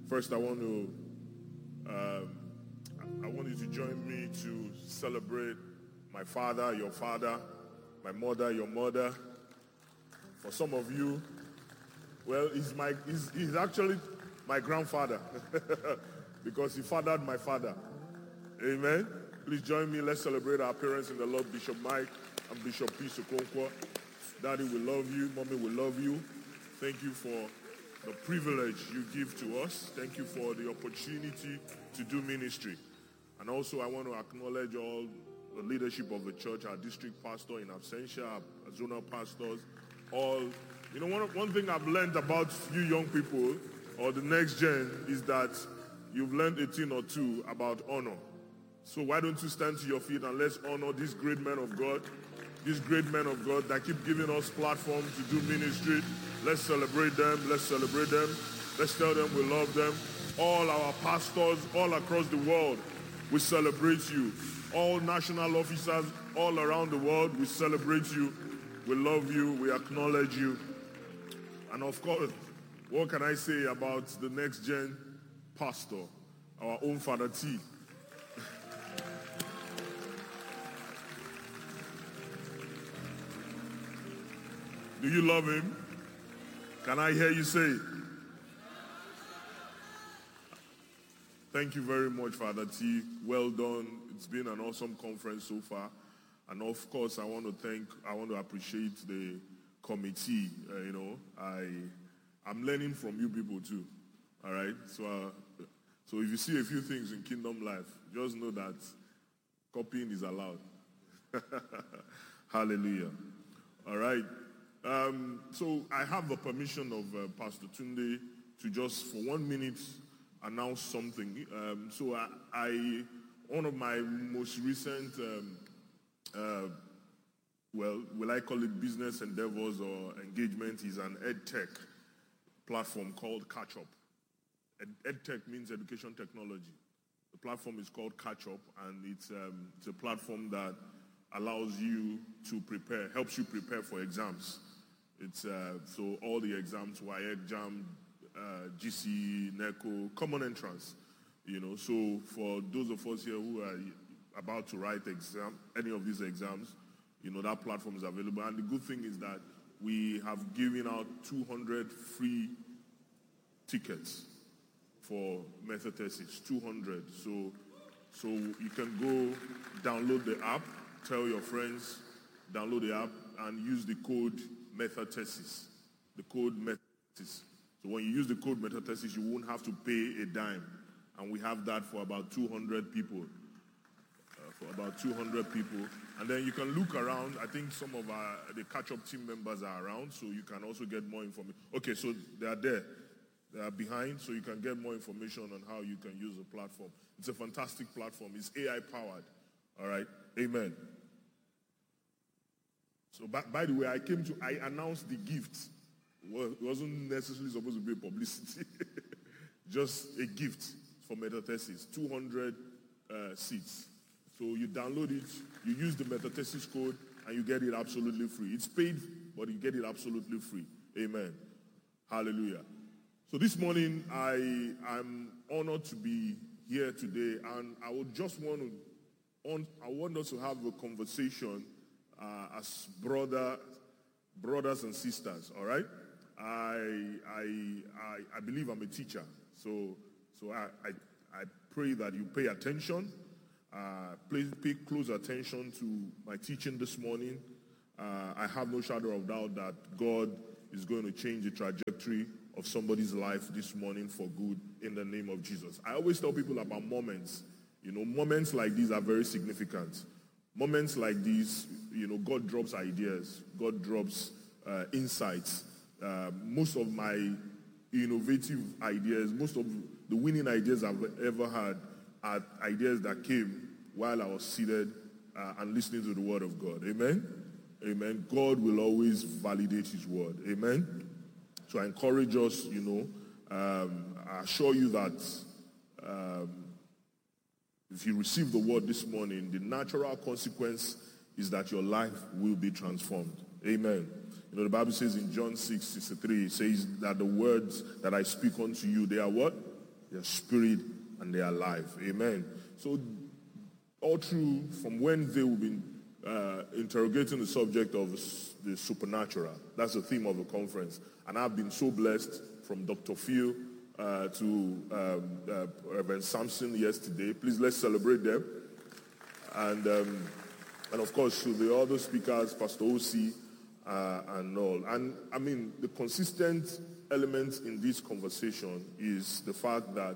First, I want you to join me to celebrate my father, your father, my mother, your mother. For some of you, well, he's actually my grandfather because he fathered my father. Amen. Please join me. Let's celebrate our parents in the Lord, Bishop Mike and Bishop P. Sokonkwo. Daddy will love you. Mommy will love you. Thank you for the privilege you give to us. Thank you for the opportunity to do ministry. And also I want to acknowledge all the leadership of the church, our district pastor in absentia, our zonal pastors, all. You know, one thing I've learned about you young people, or the next gen, is that you've learned a thing or two about honor. So why don't you stand to your feet and let's honor these great men of God, that keep giving us platform to do ministry. Let's celebrate them. Let's celebrate them. Let's tell them we love them. All our pastors all across the world, we celebrate you. All national officers all around the world, we celebrate you. We love you. We acknowledge you. And of course, what can I say about the next gen pastor, our own Father T? Do you love him? Can I hear you say it? Thank you very much, Father T. Well done. It's been an awesome conference so far. And of course, I want to appreciate the committee. I'm learning from you people too. All right? So if you see a few things in Kingdom Life, just know that copying is allowed. Hallelujah. All right. So I have the permission of Pastor Tunde to just for 1 minute announce something. So one of my most recent, will I call it business endeavors or engagement, is an EdTech platform called Catch Up. EdTech means education technology. The platform is called Catch Up, and it's a platform that allows you to prepare, helps you prepare for exams. It's so all the exams, WAEC, JAM, GC, NECO, common entrance. So for those of us here who are about to write any of these exams, that platform is available. And the good thing is that we have given out 200 free tickets for method thesis, 200. So you can go download the app, tell your friends, download the app, and use the code method thesis. The code method thesis. So when you use the code method thesis, you won't have to pay a dime. And we have that for about 200 people. And then you can look around. I think some of the catch-up team members are around, so you can also get more information. Okay, so they are there. They are behind, so you can get more information on how you can use the platform. It's a fantastic platform. It's AI-powered. All right? Amen. So, by the way, I announced the gift. It wasn't necessarily supposed to be publicity. Just a gift for metathesis, 200 seats. So you download it, you use the metathesis code, and you get it absolutely free. It's paid, but you get it absolutely free. Amen. Hallelujah. So this morning, I'm honored to be here today, and I would just want us to have a conversation as brothers and sisters. All right. I believe I'm a teacher, so I pray that you pay attention. Please pay close attention to my teaching this morning. I have no shadow of doubt that God is going to change the trajectory of somebody's life this morning for good in the name of Jesus. I always tell people about moments. Moments like these are very significant. Moments like these, God drops ideas. God drops insights. Most of my innovative ideas, most of the winning ideas I've ever had are ideas that came while I was seated and listening to the word of God. Amen? Amen. God will always validate his word. Amen? So I encourage us, I assure you that if you receive the word this morning, the natural consequence is that your life will be transformed. Amen. The Bible says in John 6:63, it says that the words that I speak unto you, they are what? their spirit, and they are alive. Amen. So all through, from Wednesday, we've been interrogating the subject of the supernatural. That's the theme of the conference. And I've been so blessed, from Dr. Phil to Reverend Samson yesterday. Please, let's celebrate them. And of course, to the other speakers, Pastor O.C., and all. And I mean, the consistent element in this conversation is the fact that,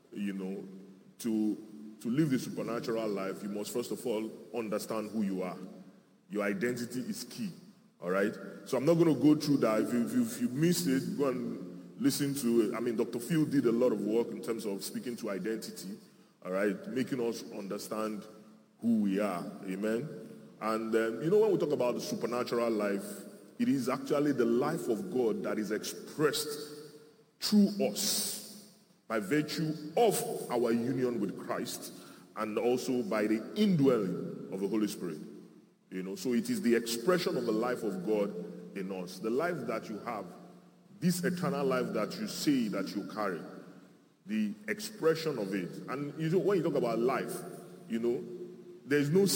to live the supernatural life, you must first of all understand who you are. Your identity is key, all right? So I'm not going to go through that. If you missed it, go and listen to it. I mean, Dr. Phil did a lot of work in terms of speaking to identity, all right, making us understand who we are, amen? And when we talk about the supernatural life, it is actually the life of God that is expressed through us by virtue of our union with Christ, and also by the indwelling of the Holy Spirit. So it is the expression of the life of God in us. The life that you have, this eternal life that you say that you carry, the expression of it. And when you talk about life, there's no,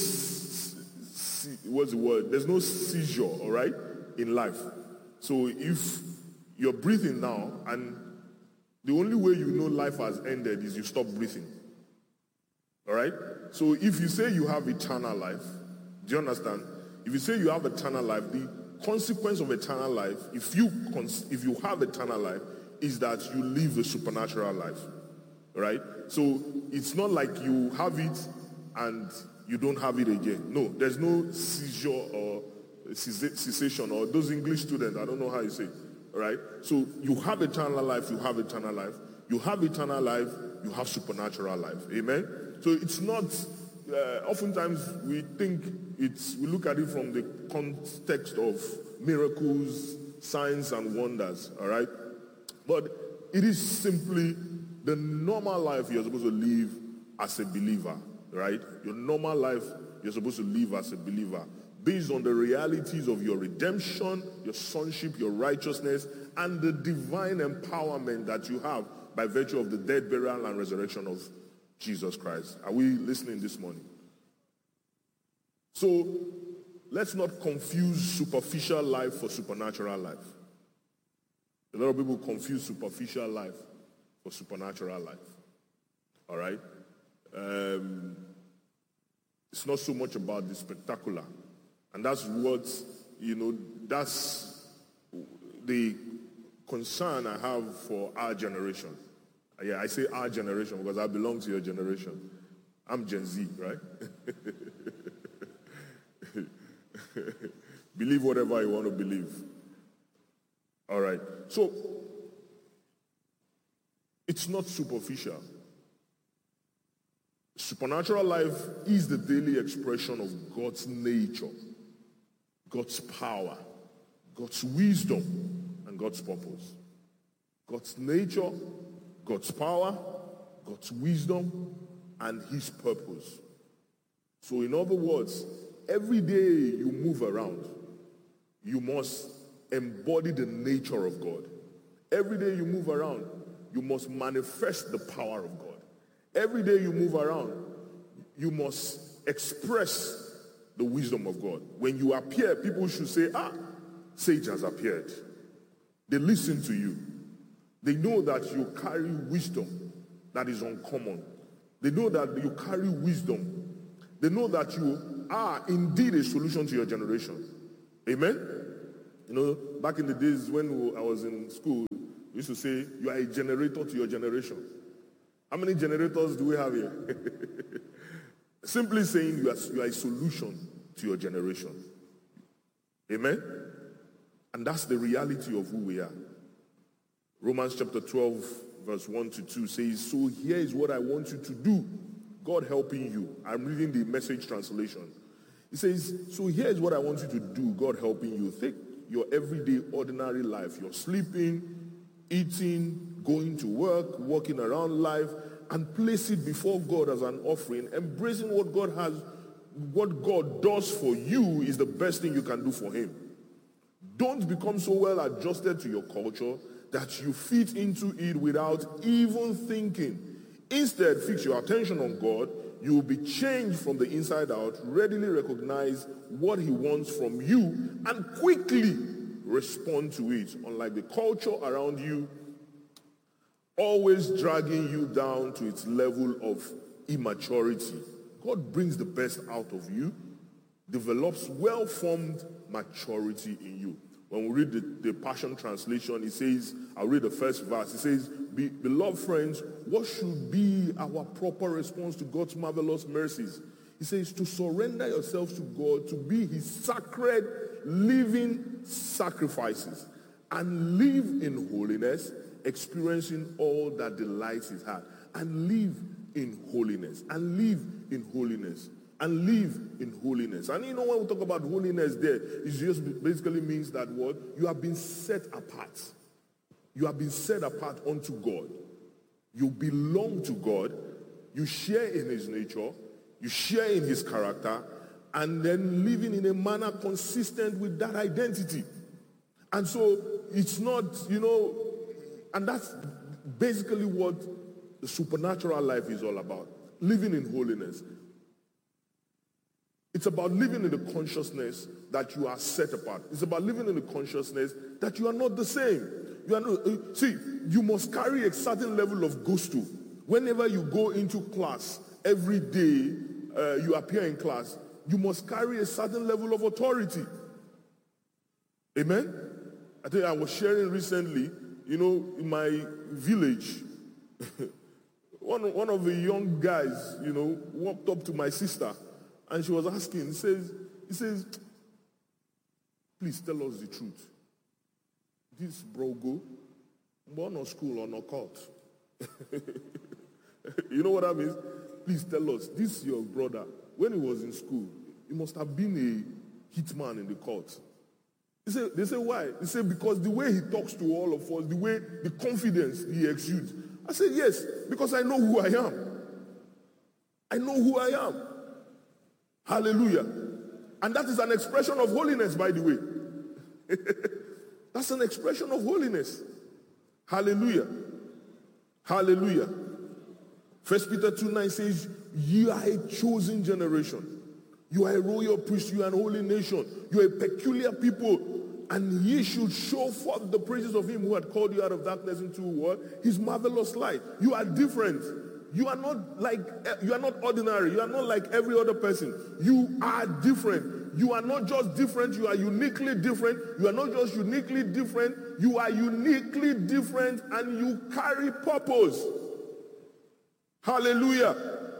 what's the word? There's no seizure, all right, in life. So if you're breathing now, and the only way you know life has ended is you stop breathing. All right? So if you say you have eternal life, do you understand? If you say you have eternal life, the consequence of eternal life, if you have eternal life, is that you live a supernatural life. All right? So it's not like you have it and you don't have it again. No, there's no seizure or cessation, or those English students, I don't know how you say it. All right? So you have eternal life, you have eternal life. You have eternal life, you have supernatural life. Amen? So it's not, oftentimes we look at it from the context of miracles, signs, and wonders. All right? But it is simply the normal life you're supposed to live as a believer. Right? Your normal life you're supposed to live as a believer, based on the realities of your redemption, your sonship, your righteousness, and the divine empowerment that you have by virtue of the death, burial, and resurrection of Jesus Christ. Are we listening this morning? So, let's not confuse superficial life for supernatural life. A lot of people confuse superficial life for supernatural life. All right? It's not so much about the spectacular. And that's what, that's the concern I have for our generation. Yeah, I say our generation because I belong to your generation. I'm Gen Z, right? Believe whatever you want to believe. All right. So, it's not superficial. Supernatural life is the daily expression of God's nature, God's power, God's wisdom, and God's purpose. God's nature, God's power, God's wisdom, and his purpose. So in other words, every day you move around, you must embody the nature of God. Every day you move around, you must manifest the power of God. Every day you move around, you must express the wisdom of God. When you appear, people should say, Sage has appeared. They listen to you. They know that you carry wisdom that is uncommon. They know that you carry wisdom. They know that you are indeed a solution to your generation. Amen? Back in the days when I was in school, we used to say, you are a generator to your generation. How many generators do we have here? Simply saying you are a solution to your generation. Amen? And that's the reality of who we are. Romans chapter 12, verse 1 to 2 says, so here is what I want you to do, God helping you. I'm reading the Message translation. It says, so here is what I want you to do, God helping you. Take your everyday, ordinary life. You're sleeping, eating, going to work, walking around life, and place it before God as an offering. Embracing what God does for you is the best thing you can do for him. Don't become so well adjusted to your culture that you fit into it without even thinking. Instead, fix your attention on God. You will be changed from the inside out, readily recognize what he wants from you, and quickly respond to it. Unlike the culture around you, always dragging you down to its level of immaturity. God brings the best out of you, develops well-formed maturity in you. When we read the Passion Translation, it says, I'll read the first verse. It says, beloved friends, what should be our proper response to God's marvelous mercies? He says, to surrender yourselves to God, to be his sacred, living sacrifices, and live in holiness, experiencing all that delights his heart. And live in holiness. And live in holiness. And live in holiness. And you know, when we talk about holiness there, it just basically means that what? You have been set apart. You have been set apart unto God. You belong to God. You share in his nature. You share in his character. And then living in a manner consistent with that identity. And so it's not, and that's basically what the supernatural life is all about. Living in holiness. It's about living in the consciousness that you are set apart. It's about living in the consciousness that you are not the same. You are not, you must carry a certain level of gusto. Whenever you go into class, every day you appear in class, you must carry a certain level of authority. Amen? I think I was sharing recently, in my village, one of the young guys, walked up to my sister. And she was asking, he says, please tell us the truth. This brogo, born on school or no court? You know what I mean? Please tell us, this your brother, when he was in school, he must have been a hitman in the court. They say, why? They say, because the way he talks to all of us, the confidence he exudes. I said, yes, because I know who I am. I know who I am. Hallelujah. And that is an expression of holiness, by the way. That's an expression of holiness. Hallelujah. Hallelujah. 1 Peter 2:9 says, you are a chosen generation. You are a royal priest. You are a holy nation. You are a peculiar people. And ye should show forth the praises of him who had called you out of darkness into what? His marvelous light. You are different. You are not ordinary. You are not like every other person. You are different. You are not just different. You are uniquely different. You are not just uniquely different. You are uniquely different and you carry purpose. Hallelujah.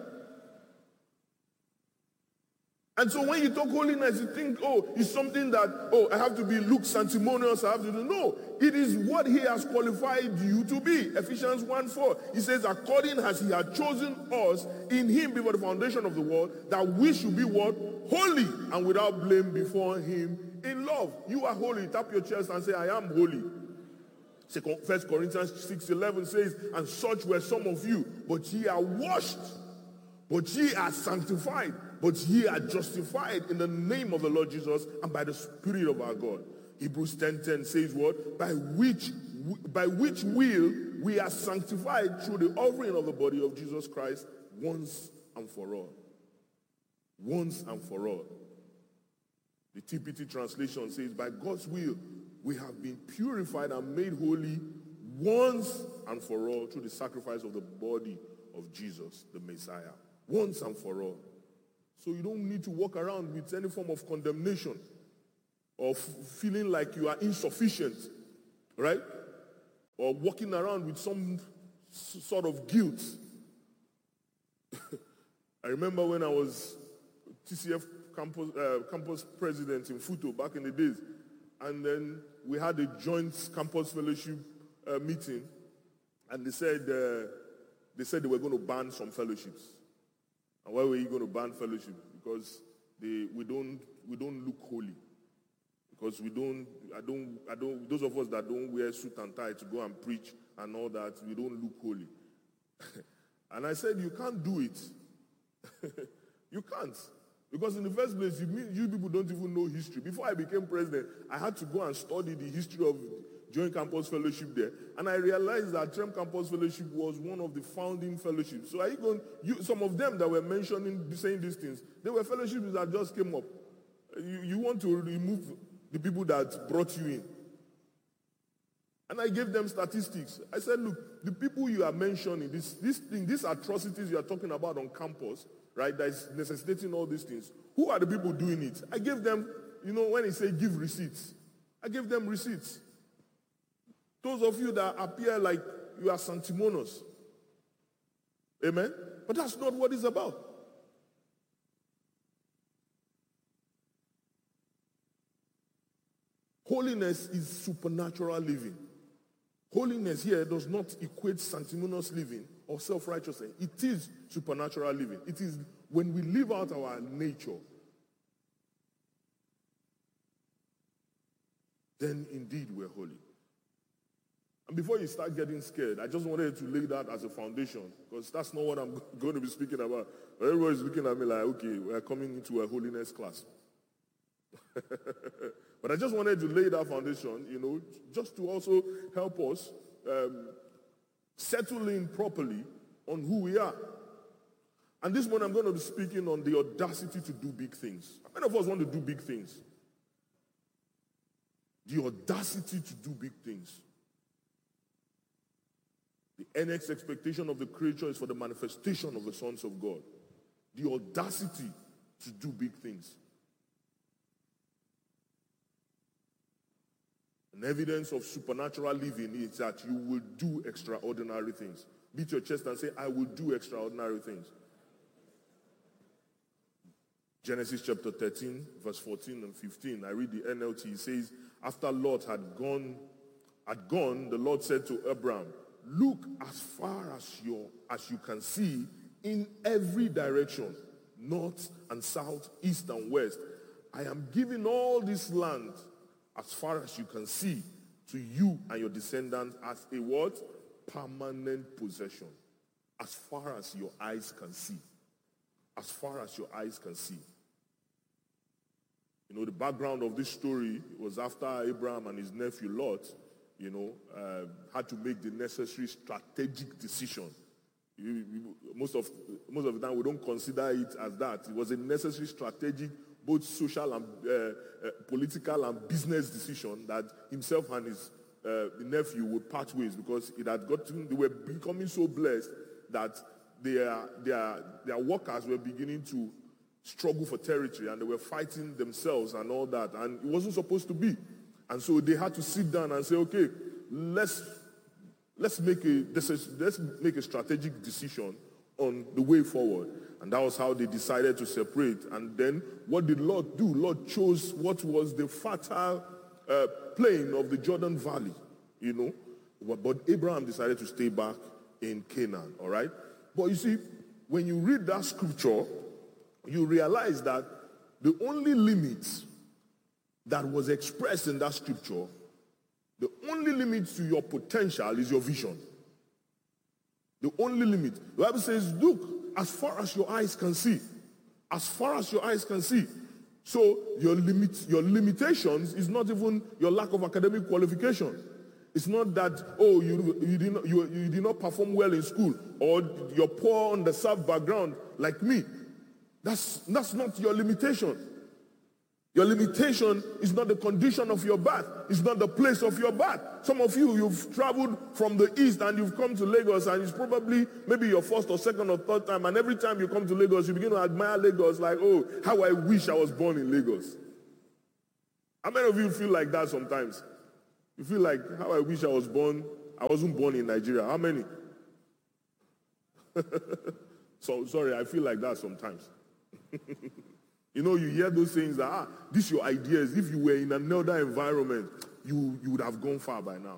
And so when you talk holiness, you think, it's something that, I have to look sanctimonious, I have to do. No, it is what he has qualified you to be. Ephesians 1:4, he says, according as he had chosen us in him before the foundation of the world, that we should be what? Holy and without blame before him in love. You are holy. Tap your chest and say, I am holy. 1 Corinthians 6:11 says, and such were some of you, but ye are washed, but ye are sanctified, but ye are justified in the name of the Lord Jesus and by the Spirit of our God. Hebrews 10:10 says what? By which will we are sanctified through the offering of the body of Jesus Christ once and for all. Once and for all. The TPT translation says, by God's will, we have been purified and made holy once and for all through the sacrifice of the body of Jesus, the Messiah. Once and for all. So you don't need to walk around with any form of condemnation or feeling like you are insufficient, right? Or walking around with some sort of guilt. I remember when I was TCF campus president in Futo back in the days, and then we had a joint campus fellowship meeting, and they said they were going to ban some fellowships. And why were you going to ban fellowship? Because we don't look holy. Because those of us that don't wear suit and tie to go and preach and all that, we don't look holy. And I said, you can't do it. You can't. Because in the first place, you people don't even know history. Before I became president, I had to go and study the history of joined Campus Fellowship there, and I realized that Trem Campus Fellowship was one of the founding fellowships. So some of them that were saying these things, they were fellowships that just came up. You want to remove the people that brought you in. And I gave them statistics. I said, look, the people you are mentioning, these atrocities you are talking about on campus, right, that is necessitating all these things, who are the people doing it? I gave them, when they say give receipts, I gave them receipts. Those of you that appear like you are sanctimonious. Amen? But that's not what it's about. Holiness is supernatural living. Holiness here does not equate sanctimonious living or self-righteousness. It is supernatural living. It is when we live out our nature, then indeed we're holy. And before you start getting scared, I just wanted to lay that as a foundation, because that's not what I'm going to be speaking about. But everybody's looking at me like, okay, we're coming into a holiness class. But I just wanted to lay that foundation, just to also help us settle in properly on who we are. And this morning I'm going to be speaking on the audacity to do big things. How many of us want to do big things? The audacity to do big things. The next expectation of the creature is for the manifestation of the sons of God. The audacity to do big things. An evidence of supernatural living is that you will do extraordinary things. Beat your chest and say, I will do extraordinary things. Genesis chapter 13, verse 14 and 15. I read the NLT. It says, after Lot had gone, the Lord said to Abraham, look as far as you can see in every direction, north and south, east and west. I am giving all this land as far as you can see to you and your descendants as a what? Permanent possession. As far as your eyes can see. As far as your eyes can see. The background of this story was after Abraham and his nephew Lot, had to make the necessary strategic decision. Most of the time we don't consider it as that. It was a necessary strategic, both social and political and business decision that himself and his nephew would part ways, because they were becoming so blessed that their workers were beginning to struggle for territory, and they were fighting themselves and all that, and it wasn't supposed to be. And so they had to sit down and say, okay, let's make a strategic decision on the way forward. And that was how they decided to separate. And then what did Lord do? Lord chose what was the fertile plain of the Jordan Valley, But Abraham decided to stay back in Canaan, all right? But you see, when you read that scripture, you realize that the only limit that was expressed in that scripture, the only limit to your potential is your vision. The only limit. The Bible says, look, as far as your eyes can see. As far as your eyes can see. So your limitations is not even your lack of academic qualification. It's not that, you did not perform well in school, or you're poor, underserved background like me. That's not your limitation. Your limitation is not the condition of your birth. It's not the place of your birth. Some of you, you've traveled from the east and you've come to Lagos, and it's probably maybe your first or second or third time, and every time you come to Lagos, you begin to admire Lagos like, oh, how I wish I was born in Lagos. How many of you feel like that sometimes? You feel like, how I wish I wasn't born in Nigeria. How many? So sorry, I feel like that sometimes. You hear those things that, these are your ideas. If you were in another environment, you would have gone far by now.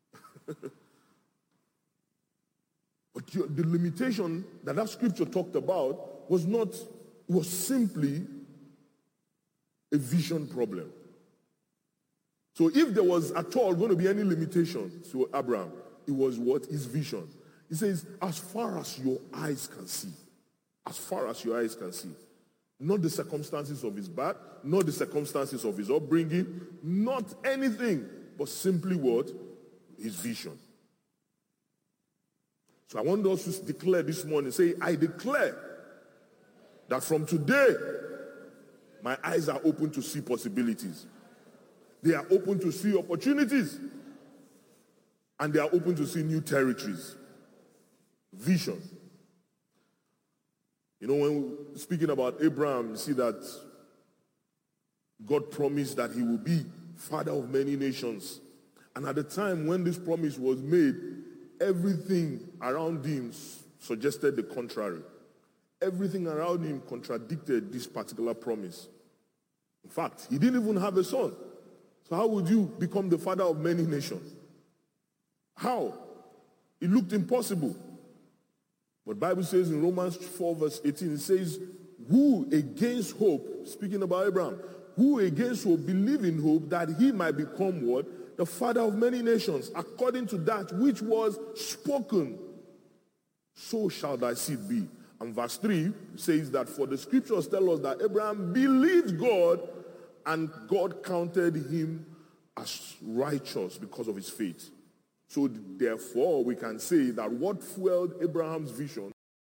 But the limitation that scripture talked about was simply a vision problem. So if there was at all going to be any limitation to Abraham, it was what? His vision. He says, as far as your eyes can see. As far as your eyes can see. Not the circumstances of his birth, not the circumstances of his upbringing, not anything. but simply what? His vision. So I want us to declare this morning, say, I declare that from today, my eyes are open to see possibilities. They are open to see opportunities. And they are open to see new territories. Vision. You know, when we're speaking about Abraham, you see that God promised that he will be father of many nations. And at the time when this promise was made, everything around him suggested the contrary. Everything around him contradicted this particular promise. In fact, he didn't even have a son. So how would you become the father of many nations? How? It looked impossible. But the Bible says in Romans 4 verse 18, it says, who against hope, speaking about Abraham, who against hope believe in hope that he might become what? The father of many nations, according to that which was spoken. So shall thy seed be. And verse 3 says that for the scriptures tell us that Abraham believed God and God counted him as righteous because of his faith. So therefore we can say that what fueled Abraham's vision